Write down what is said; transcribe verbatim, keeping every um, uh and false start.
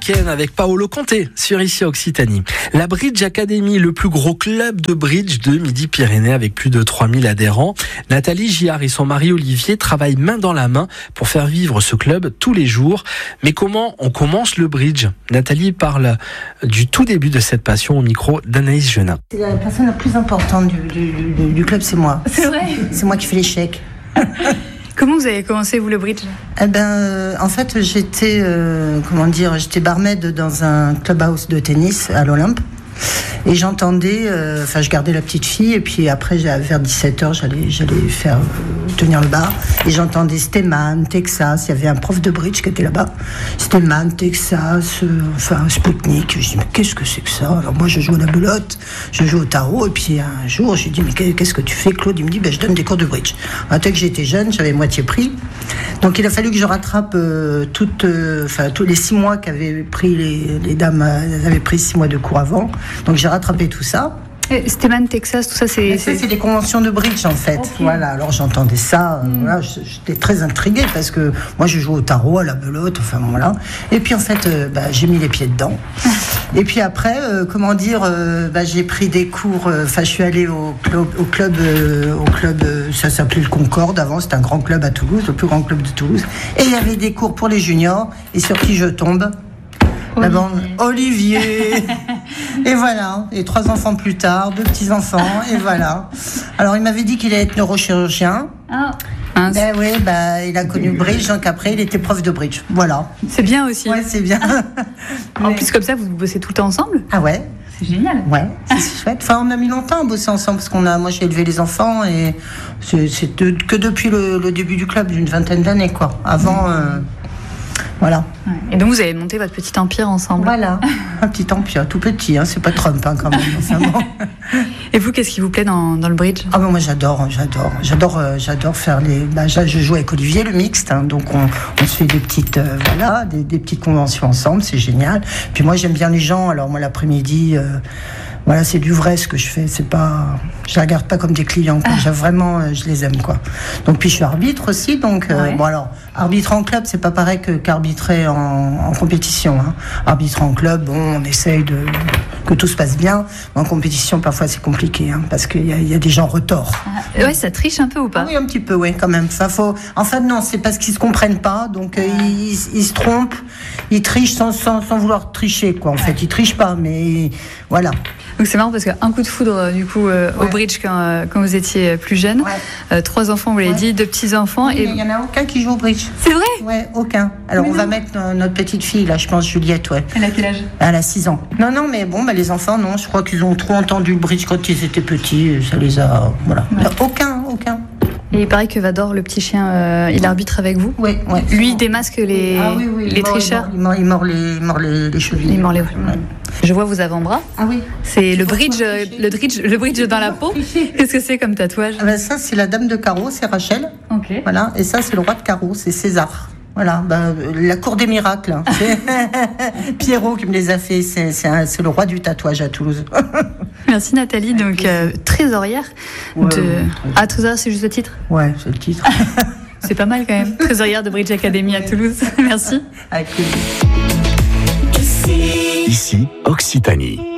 week-end avec Paolo Conté sur Ici Occitanie. La Bridge Academy, le plus gros club de bridge de Midi-Pyrénées avec plus de trois mille adhérents. Nathalie Giard et son mari Olivier travaillent main dans la main pour faire vivre ce club tous les jours. Mais comment on commence le bridge ? Nathalie parle du tout début de cette passion au micro d'Anaïs Genin. C'est la personne la plus importante du, du, du, du club, c'est moi. C'est vrai ? C'est moi qui fais les chèques. Comment vous avez commencé, vous, le bridge ? Eh ben, euh, en fait, j'étais, euh, comment dire, j'étais barmaid dans un clubhouse de tennis à l'Olympe. Et j'entendais, enfin, euh, je gardais la petite fille, et puis après, vers dix-sept heures, j'allais, j'allais faire euh, tenir le bar. Et j'entendais Steman, Texas. Il y avait un prof de bridge qui était là-bas. Steman, Texas, euh, enfin, Spoutnik. Je dis, mais qu'est-ce que c'est que ça ? Alors moi, je joue à la belote, je joue au tarot. Et puis un jour, je lui dis, mais qu'est-ce que tu fais, Claude ? Il me dit, ben, je donne des cours de bridge. En fait, que j'étais jeune, j'avais moitié pris. Donc il a fallu que je rattrape euh, toutes, enfin, euh, tous les six mois qu'avaient pris les, les dames, elles avaient pris six mois de cours avant. Donc j'ai rattrapé tout ça. Et Steman, Texas, tout ça, c'est... C'est, c'est des conventions de bridge, en fait. Okay. Voilà, alors j'entendais ça, mm. voilà, j'étais très intriguée, parce que moi, je joue au tarot, à la belote, enfin, voilà. Et puis, en fait, euh, bah, j'ai mis les pieds dedans. Et puis après, euh, comment dire, euh, bah, j'ai pris des cours, enfin, euh, je suis allée au club, au club, euh, au club euh, ça s'appelait le Concorde, avant, c'était un grand club à Toulouse, le plus grand club de Toulouse. Et il y avait des cours pour les juniors, et sur qui je tombe ? La bande Olivier. Et voilà. Et trois enfants plus tard, deux petits enfants. Et voilà. Alors il m'avait dit qu'il allait être neurochirurgien. Ah. Ben oui, ben il a connu le bridge, donc après il était prof de bridge. Voilà. C'est bien aussi. Ouais, c'est bien. En plus comme ça, vous bossez tout le temps ensemble ? Ah ouais. C'est génial. Ouais, c'est chouette. Enfin, on a mis longtemps à bosser ensemble parce qu'on a, moi j'ai élevé les enfants et c'est, c'est de, que depuis le, le début du club, d'une vingtaine d'années quoi. Avant. Euh, Voilà. Et donc vous avez monté votre petit empire ensemble. Voilà, un petit empire, tout petit, hein, c'est pas Trump hein, quand même. Enfin, bon. Et vous, qu'est-ce qui vous plaît dans, dans le bridge ? Ah ben moi j'adore, j'adore, j'adore, euh, j'adore faire les. Bah, je joue avec Olivier le mixte, hein, donc on, on se fait des petites, euh, voilà, des, des petites conventions ensemble, c'est génial. Puis moi j'aime bien les gens, alors moi l'après-midi. Euh, Voilà, c'est du vrai ce que je fais. C'est pas, je les regarde pas comme des clients. Quoi. J'ai vraiment, je les aime quoi. Donc puis je suis arbitre aussi. Donc euh, ouais. Bon alors, arbitrer en club, c'est pas pareil que qu'arbitrer en, en compétition. Hein. Arbitrer en club, bon, on essaye de que tout se passe bien. Mais en compétition, parfois c'est compliqué hein, parce qu'il y a, il y a des gens retors. Ah, ouais, ça triche un peu ou pas ? Oui, un petit peu, oui, quand même. Enfin, faut. En fait, non, c'est parce qu'ils se comprennent pas. Donc euh, ils, ils se trompent, ils trichent sans, sans, sans vouloir tricher quoi. En fait, ils trichent pas, mais voilà. Donc c'est marrant parce qu'un coup de foudre du coup euh, ouais. au bridge quand, euh, quand vous étiez plus jeune, ouais. euh, trois enfants vous l'avez ouais. dit, deux petits enfants. Oui, et il y en a aucun qui joue au bridge. C'est vrai ? Ouais, aucun. Alors mais on non. va mettre euh, notre petite fille là, je pense Juliette, ouais. Elle a quel âge ? Elle a six ans. Non non mais bon bah les enfants non, je crois qu'ils ont trop entendu le bridge quand ils étaient petits, ça les a voilà. Ouais. Aucun, aucun. Et il paraît que Vador, le petit chien, euh, il arbitre avec vous. Oui, oui. Lui, il démasque les, ah, oui, oui, les il mord, tricheurs. Il mord, il mord, les, il mord les, les chevilles. Il mord les. Ouais. Je vois vos avant-bras. Ah oui. C'est le bridge, le bridge, le bridge dans la peau. Qu'est-ce que c'est comme tatouage ? Ah ben ça, c'est la dame de carreau, c'est Rachel. Ok. Voilà. Et ça, c'est le roi de carreau, c'est César. Voilà, ben, la cour des miracles. Hein. C'est Pierrot qui me les a fait. C'est, c'est, un, c'est le roi du tatouage à Toulouse. Merci Nathalie. Donc euh, trésorière. Ouais, de... ouais. Ah, trésorière, c'est juste le titre ? Ouais, c'est le titre. C'est pas mal quand même. Trésorière de Bridge Academy à Toulouse. Merci. Avec plaisir. Ici, Occitanie.